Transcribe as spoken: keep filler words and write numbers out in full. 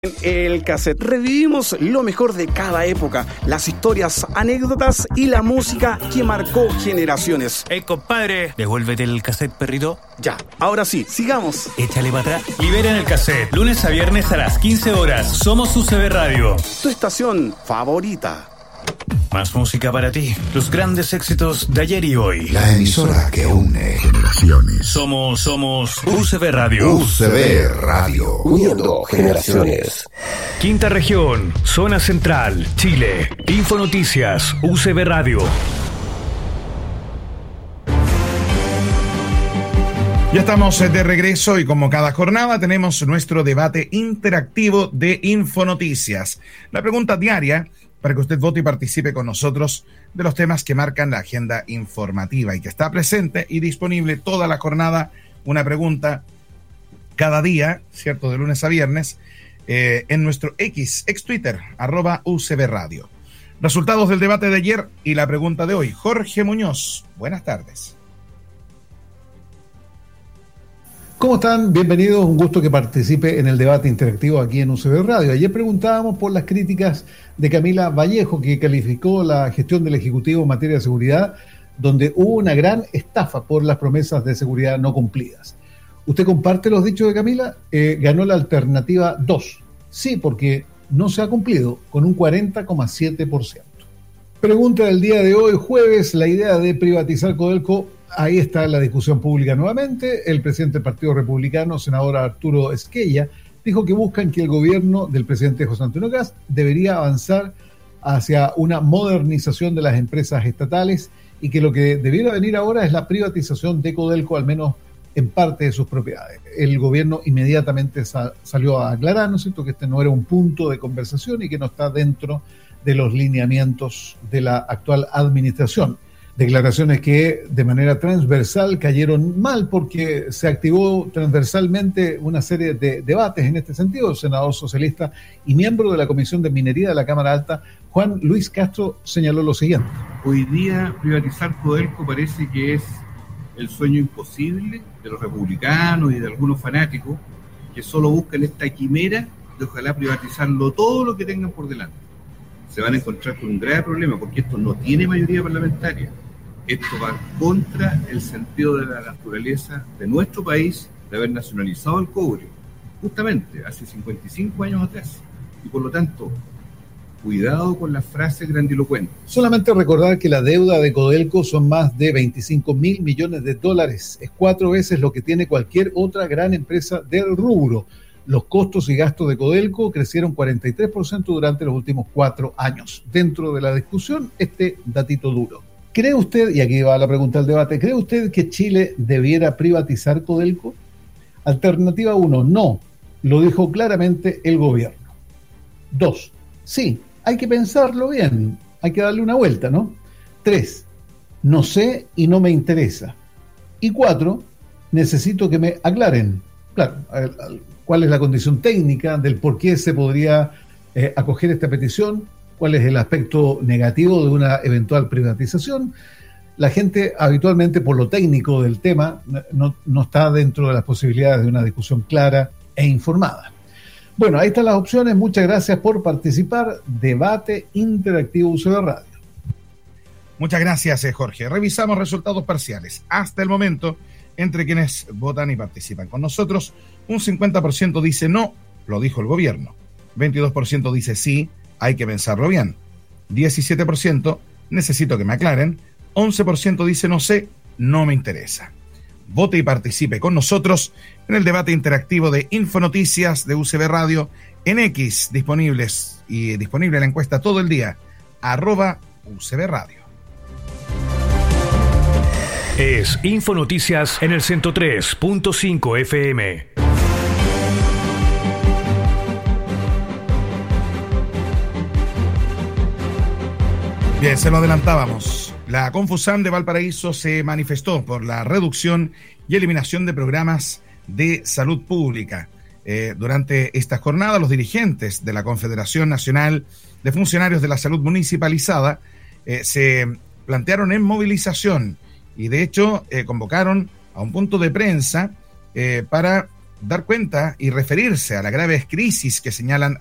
El cassette. Revivimos lo mejor de cada época, las historias, anécdotas y la música que marcó generaciones. Hey, compadre, devuélvete el cassette, perrito. Ya, ahora sí, sigamos. Échale para atrás. Liberen el cassette, lunes a viernes a las quince horas. Somos U C B Radio. Tu estación favorita. Más música para ti, los grandes éxitos de ayer y hoy. La emisora que une generaciones. Somos, somos U C B Radio. U C B Radio. Uniendo generaciones. Quinta región, zona central, Chile. Infonoticias, U C B Radio. Ya estamos de regreso y como cada jornada tenemos nuestro debate interactivo de Infonoticias. La pregunta diaria para que usted vote y participe con nosotros de los temas que marcan la agenda informativa y que está presente y disponible toda la jornada, una pregunta cada día, ¿cierto? De lunes a viernes, eh, en nuestro X, ex Twitter, arroba U C B Radio. Resultados del debate de ayer y la pregunta de hoy. Jorge Muñoz, buenas tardes. ¿Cómo están? Bienvenidos, un gusto que participe en el debate interactivo aquí en U C B Radio. Ayer preguntábamos por las críticas de Camila Vallejo, que calificó la gestión del Ejecutivo en materia de seguridad, donde hubo una gran estafa por las promesas de seguridad no cumplidas. ¿Usted comparte los dichos de Camila? Eh, ganó la alternativa dos. Sí, porque no se ha cumplido, con un cuarenta coma siete por ciento. Pregunta del día de hoy, jueves, la idea de privatizar Codelco. Ahí está la discusión pública nuevamente. El presidente del Partido Republicano, senador Arturo Esquella, dijo que buscan que el gobierno del presidente José Antonio Kast debería avanzar hacia una modernización de las empresas estatales y que lo que debiera venir ahora es la privatización de Codelco, al menos en parte de sus propiedades. El gobierno inmediatamente sa- salió a aclarar, ¿no es cierto?, que este no era un punto de conversación y que no está dentro de los lineamientos de la actual administración. Declaraciones que de manera transversal cayeron mal porque se activó transversalmente una serie de debates en este sentido. El senador socialista y miembro de la Comisión de Minería de la Cámara Alta, Juan Luis Castro, señaló lo siguiente. Hoy día privatizar Codelco parece que es el sueño imposible de los republicanos y de algunos fanáticos que solo buscan esta quimera de ojalá privatizarlo todo lo que tengan por delante. Se van a encontrar con un grave problema porque esto no tiene mayoría parlamentaria. Esto va contra el sentido de la naturaleza de nuestro país de haber nacionalizado el cobre, justamente hace cincuenta y cinco años atrás. Y por lo tanto, cuidado con las frases grandilocuentes. Solamente recordar que la deuda de Codelco son más de veinticinco mil millones de dólares. Es cuatro veces lo que tiene cualquier otra gran empresa del rubro. Los costos y gastos de Codelco crecieron cuarenta y tres por ciento durante los últimos cuatro años. Dentro de la discusión, este datito duro. ¿Cree usted, y aquí va la pregunta del debate, ¿cree usted que Chile debiera privatizar Codelco? Alternativa uno, no. Lo dijo claramente el gobierno. Dos, sí, hay que pensarlo bien, hay que darle una vuelta, ¿no? Tres, no sé y no me interesa. Y cuatro, necesito que me aclaren. Claro, cuál es la condición técnica del por qué se podría eh, acoger esta petición, cuál es el aspecto negativo de una eventual privatización. La gente habitualmente, por lo técnico del tema, no, no está dentro de las posibilidades de una discusión clara e informada. Bueno, ahí están las opciones. Muchas gracias por participar. Debate interactivo U C B Radio. Muchas gracias, Jorge. Revisamos resultados parciales. Hasta el momento, entre quienes votan y participan con nosotros, un cincuenta por ciento dice no, lo dijo el gobierno. veintidós por ciento dice sí, hay que pensarlo bien. diecisiete por ciento, necesito que me aclaren. once por ciento dice no sé, no me interesa. Vote y participe con nosotros en el debate interactivo de Infonoticias de U C B Radio en X, disponibles y disponible la encuesta todo el día, arroba U C B Radio. Es Infonoticias en el ciento tres punto cinco F M. Bien, se lo adelantábamos. La Confusam de Valparaíso se manifestó por la reducción y eliminación de programas de salud pública. Eh, durante esta jornada, los dirigentes de la Confederación Nacional de Funcionarios de la Salud Municipalizada eh, se plantearon en movilización y de hecho eh, convocaron a un punto de prensa eh, para dar cuenta y referirse a la grave crisis que señalan